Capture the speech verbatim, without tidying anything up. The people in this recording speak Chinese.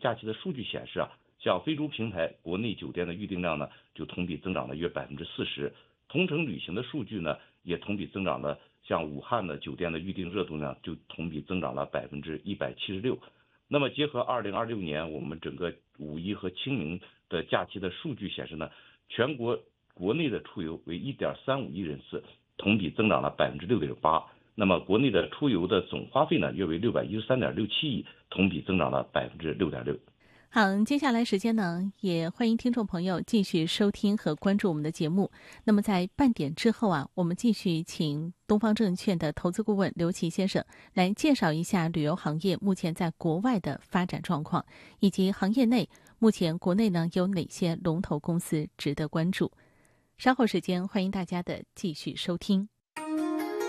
假期的数据显示啊，像飞猪平台国内酒店的预订量呢，就同比增长了约百分之四十。同城旅行的数据呢，也同比增长了，像武汉的酒店的预订热度量就同比增长了百分之一百七十六。那么结合二零二六年我们整个五一和清明的假期的数据显示呢，全国国内的出游为一点三五亿人次，同比增长了百分之六点八。那么国内的出游的总花费呢，约为六百一十三点六七亿，同比增长了百分之六点六。 好，接下来时间呢，也欢迎听众朋友继续收听和关注我们的节目。那么在半点之后啊，我们继续请东方证券的投资顾问刘琦先生来介绍一下旅游行业目前在国外的发展状况，以及行业内目前国内呢有哪些龙头公司值得关注。稍后时间，欢迎大家的继续收听。